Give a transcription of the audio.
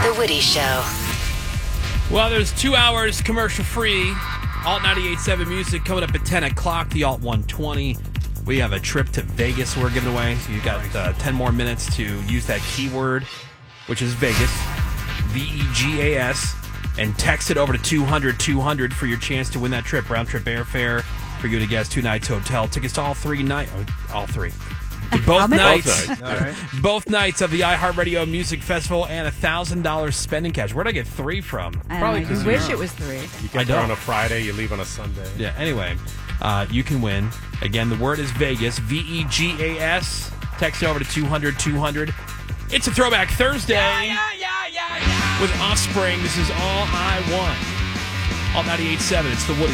Tyler Woody Show. Well, there's 2 hours commercial-free. Alt 98.7 music coming up at 10 o'clock, the Alt 120. We have a trip to Vegas we're giving away, so you got 10 more minutes to use that keyword, which is Vegas, V-E-G-A-S, and text it over to 200-200 for your chance to win that trip. Round-trip airfare for you to guess 2 nights hotel. Tickets to all three. Both nights. Both nights of the iHeartRadio Music Festival and $1,000 spending cash. Where'd I get 3 from? Probably because you wish it was 3. You get there on a Friday, you leave on a Sunday. Yeah, anyway, you can win. Again, the word is Vegas, V-E-G-A-S. Text it over to 200-200. It's a Throwback Thursday with Offspring. This is All I Want. All 98.7. It's the Woody